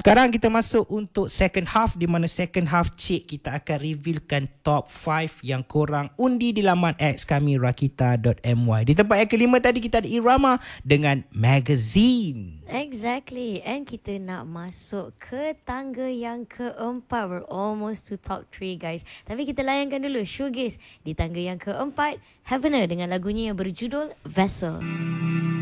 Sekarang kita masuk untuk second half, di mana second half Cik kita akan revealkan top 5 yang korang undi di laman X kami rakita.my. Di tempat yang kelima tadi kita ada Irama dengan magazine. Exactly. And kita nak masuk ke tangga yang keempat. We're almost to top 3 guys. Tapi kita layankan dulu Shoegaze di tangga yang keempat, Heavener dengan lagunya yang berjudul Vessel.